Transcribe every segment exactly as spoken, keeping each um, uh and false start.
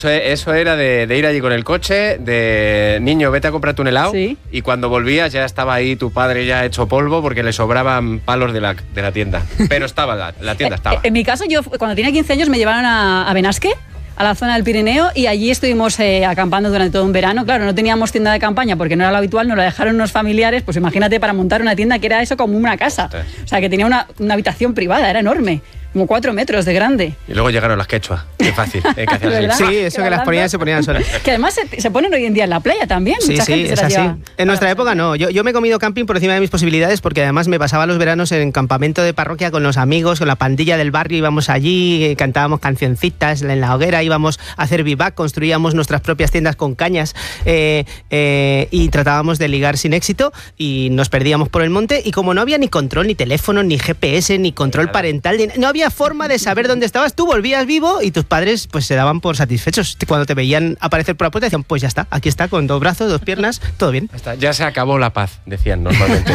Eso era de, de ir allí con el coche, de niño, vete a comprarte un helado, sí. Y cuando volvías ya estaba ahí tu padre ya hecho polvo porque le sobraban palos de la, de la tienda. Pero estaba, la, la tienda estaba. En mi caso, yo cuando tenía quince años me llevaron a, a Benasque, a la zona del Pirineo, y allí estuvimos eh, acampando durante todo un verano. Claro, no teníamos tienda de campaña porque no era lo habitual, nos la dejaron unos familiares, pues imagínate, para montar una tienda que era eso como una casa. O sea, que tenía una, una habitación privada, era enorme. Como cuatro metros de grande. Y luego llegaron las quechua. Qué fácil. Eh, que hacían sí, eso que las ponían se ponían solas. Que además se, se ponen hoy en día en la playa también. Sí, Mucha sí, gente es se así. lleva. En nuestra época no. Yo, yo me he comido camping por encima de mis posibilidades porque además me pasaba los veranos en campamento de parroquia con los amigos, con la pandilla del barrio. Íbamos allí, cantábamos cancioncitas en la hoguera, íbamos a hacer vivac, construíamos nuestras propias tiendas con cañas eh, eh, y tratábamos de ligar sin éxito y nos perdíamos por el monte. Y como no había ni control, ni teléfono, ni G P S, ni control parental, ni, no había forma de saber dónde estabas, tú volvías vivo y tus padres pues se daban por satisfechos. Cuando te veían aparecer por la puerta decían, pues ya está, aquí está, con dos brazos, dos piernas, todo bien. Está, ya se acabó la paz, decían normalmente.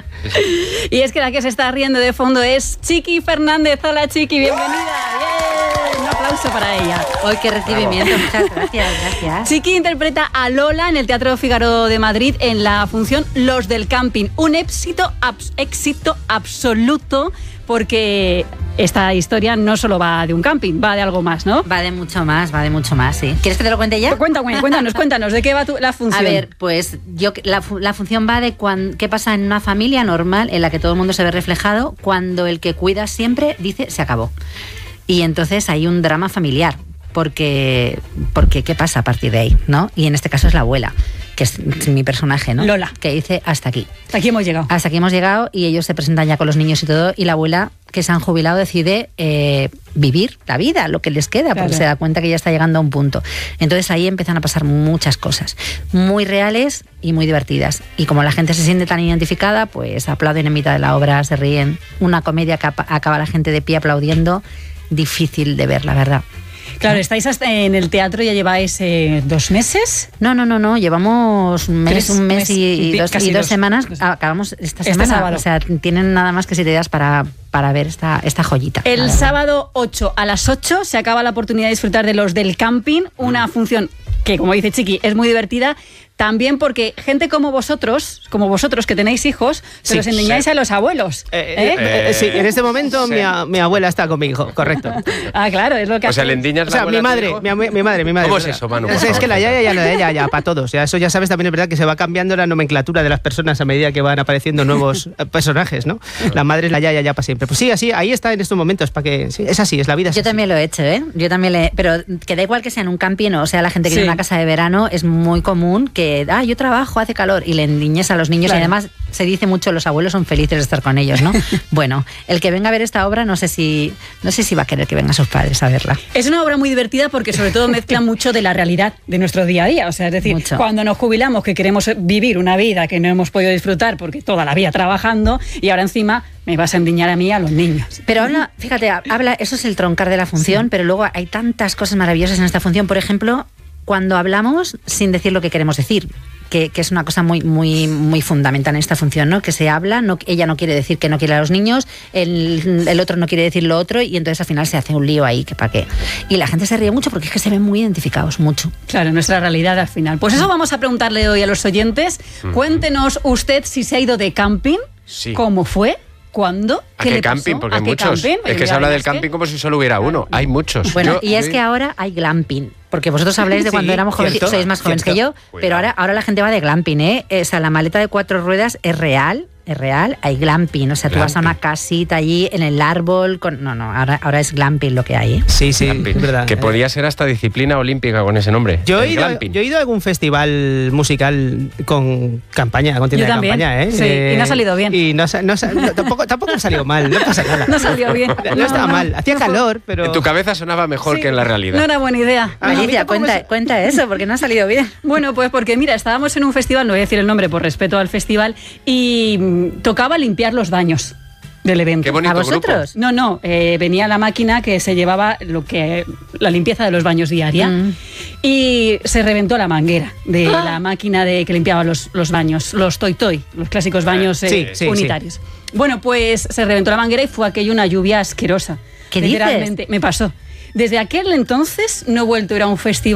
Y es que la que se está riendo de fondo es Chiqui Fernández. Hola Chiqui, bienvenida. ¡Bien! Un aplauso para ella. ¡Ay, qué recibimiento! Bravo. Muchas gracias, gracias. Chiqui interpreta a Lola en el Teatro Fígaro de Madrid en la función Los del Camping. Un éxito, abs- éxito absoluto, porque esta historia no solo va de un camping, va de algo más, ¿no? Va de mucho más, va de mucho más, sí. ¿Quieres que te lo cuente ya? Cuéntanos, cuéntanos, cuéntanos, ¿de qué va tu, la función? A ver, pues yo la, la función va de cuan, qué pasa en una familia normal en la que todo el mundo se ve reflejado cuando el que cuida siempre dice se acabó. Y entonces hay un drama familiar, porque, porque ¿qué pasa a partir de ahí, no? Y en este caso es la abuela, que es mi personaje, ¿no? Lola. Que dice hasta aquí. Hasta aquí hemos llegado. Hasta aquí hemos llegado y ellos se presentan ya con los niños y todo, y la abuela, que se han jubilado, decide eh, vivir la vida, lo que les queda, porque claro. se da cuenta que ya está llegando a un punto. Entonces ahí empiezan a pasar muchas cosas, muy reales y muy divertidas. Y como la gente se siente tan identificada, pues aplauden en mitad de la obra, se ríen. Una comedia que acaba la gente de pie aplaudiendo, difícil de ver, la verdad. Claro, estáis hasta en el teatro, ya lleváis eh, dos meses. No, no, no, no, llevamos un mes, Tres, un mes mes y, y dos, casi y dos dos. semanas. Acabamos esta Este semana. sábado. O sea, tienen nada más que siete días para, para ver esta, esta joyita. El sábado ocho a las ocho se acaba la oportunidad de disfrutar de Los del Camping, una función que, como dice Chiqui, es muy divertida. También porque gente como vosotros, como vosotros que tenéis hijos, se Sí, los enseñáis sí. a los abuelos. Eh, ¿eh? eh, eh, sí, en este momento Sí. mi, a- mi abuela está con mi hijo, correcto. Ah, claro, es lo que O sea, hacéis. le endiñas O sea, la mi abuela a tu madre, hijo. mi, abue- mi madre, mi madre. ¿Cómo es eso, Manu, por Es, es favor? que la yaya ya la yaya ya para todos. Ya, eso ya sabes también es verdad que se va cambiando la nomenclatura de las personas a medida que van apareciendo nuevos eh, personajes, ¿no? La madre es la yaya ya para siempre. Pues sí, así, ahí está en estos momentos para que sí, es así, es la vida. es Yo así. también lo he hecho, ¿eh? Yo también le... Pero que da igual que sea en un camping o sea la gente que Sí. tiene una casa de verano, es muy común que, ah, yo trabajo, hace calor, y le endiñes a los niños. Claro. Y además se dice mucho, los abuelos son felices de estar con ellos, ¿no? Bueno, el que venga a ver esta obra, no sé si no sé si va a querer que vengan sus padres a verla. Es una obra muy divertida porque sobre todo mezcla mucho de la realidad de nuestro día a día. O sea, es decir, Mucho. cuando nos jubilamos, que queremos vivir una vida que no hemos podido disfrutar porque toda la vida trabajando, y ahora encima me vas a endiñar a mí a los niños. Pero habla, fíjate, habla, eso es el troncar de la función, sí. Pero luego hay tantas cosas maravillosas en esta función. Por ejemplo, cuando hablamos sin decir lo que queremos decir. Que, que es una cosa muy muy muy fundamental en esta función, ¿no? Que se habla, no, ella no quiere decir que no quiere a los niños, el, el otro no quiere decir lo otro, y entonces al final se hace un lío ahí, que para qué. Y la gente se ríe mucho porque es que se ven muy identificados, mucho. Claro, nuestra realidad al final. Pues eso vamos a preguntarle hoy a los oyentes. Uh-huh. Cuéntenos usted si se ha ido de camping, Sí. cómo fue, cuándo, ¿A qué qué le pasó? camping? Porque ¿A hay qué muchos. camping? Es que se habla del camping como si solo hubiera uno. Hay muchos. Bueno, Yo- y es sí. que ahora hay glamping. Porque vosotros habláis de Sí, cuando éramos jóvenes, cierto, sois más jóvenes cierto. que yo, Cuidado. pero ahora, ahora la gente va de glamping, ¿eh? O sea, la maleta de cuatro ruedas es real, es real, hay glamping. O sea, tú vas a una Glamping. casita allí en el árbol, con... no, no, ahora, ahora es glamping lo que hay, ¿eh? Sí, sí, Glamping. es verdad. Que podría ser hasta disciplina olímpica con ese nombre. Yo he, el ido, glamping. yo he ido a algún festival musical con campaña, con tienda Yo de también, campaña, ¿eh? sí, y no ha salido bien. Y no, sa- no sa- no, tampoco, tampoco ha salido mal, no pasa nada. No salió bien. No, No, estaba no, mal, hacía no fue- calor, pero... En tu cabeza sonaba mejor Sí, que en la realidad. No era buena idea. Ah, no, a mí Alicia, tampoco cuenta, me- cuenta eso, porque no ha salido bien. Bueno, pues porque mira, estábamos en un festival, no voy a decir el nombre por respeto al festival, y mm, tocaba limpiar los baños del evento. Qué bonito ¿A vosotros? No, no, eh, venía la máquina que se llevaba lo que la limpieza de los baños diaria, Mm. y se reventó la manguera de la máquina de que limpiaba los, los baños, los toy toy, los clásicos baños eh, Sí, sí, unitarios. Bueno, pues se reventó la manguera y fue aquello una lluvia asquerosa. ¿Qué dices? Literalmente, me pasó. Desde aquel entonces no he vuelto a ir a un festival